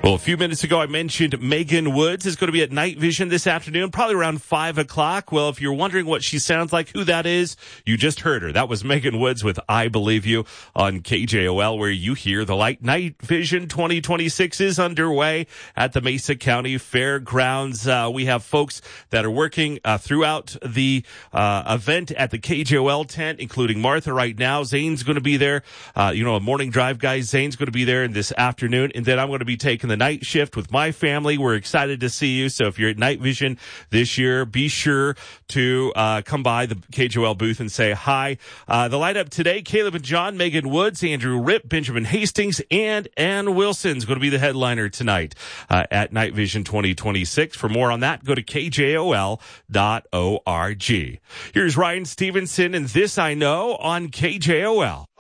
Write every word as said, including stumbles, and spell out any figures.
Well, a few minutes ago, I mentioned Megan Woods is going to be at Night Vision this afternoon, probably around five o'clock. Well, if you're wondering what she sounds like, who that is, you just heard her. That was Megan Woods with I Believe You on K J O L, where you hear the light. Night Vision twenty twenty-six is underway at the Mesa County Fairgrounds. Uh, we have folks that are working uh, throughout the uh, event at the K J O L tent, including Martha right now. Zane's going to be there. Uh, you know, a morning drive guy. Zane's going to be there this afternoon. And then I'm going to be taking the night shift with my family. We're excited to see you. So if you're at Night Vision this year, be sure to uh, come by the K J O L booth and say hi. Uh, the lineup today, Caleb and John, Megan Woods, Andrew Ripp, Benjamin Hastings, and Ann Wilson's going to be the headliner tonight uh, at Night Vision twenty twenty-six. For more on that, go to K J O L dot org. Here's Ryan Stevenson and This I Know on K J O L.